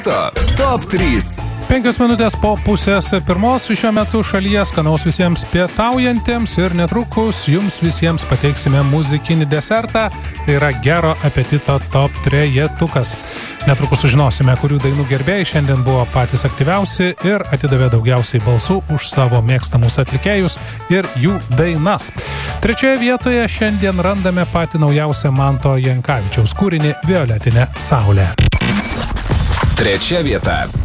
Top 3. 5 minutės po pusės pirmos šiuo metu šalyje, skanaus visiems pietaujantiems ir netrukus jums visiems pateiksime muzikinį desertą, tai yra gero apetito top 3-tukas. Netrukus sužinosime, kurių dainų gerbėjai šiandien buvo patys aktyviausi ir atidavė daugiausiai balsų už savo mėgstamus atlikėjus ir jų dainas. 3 vietoje šiandien randame patį naujausią Manto Jankavičiaus kūrinį Violetinė saulė. 3 vieta.